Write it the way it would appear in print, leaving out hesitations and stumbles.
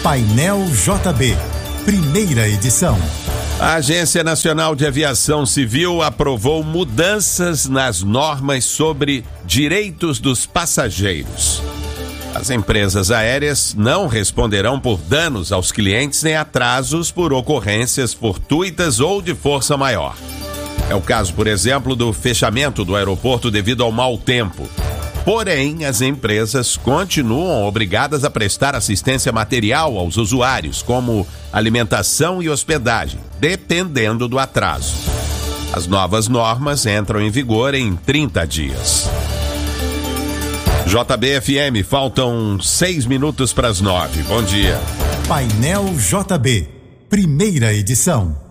Painel JB, primeira edição. A Agência Nacional de Aviação Civil aprovou mudanças nas normas sobre direitos dos passageiros. As empresas aéreas não responderão por danos aos clientes nem atrasos por ocorrências fortuitas ou de força maior. É o caso, por exemplo, do fechamento do aeroporto devido ao mau tempo. Porém, as empresas continuam obrigadas a prestar assistência material aos usuários, como alimentação e hospedagem, dependendo do atraso. As novas normas entram em vigor em 30 dias. JB-FM, faltam 6 minutos para as 9. Bom dia. Painel JB, primeira edição.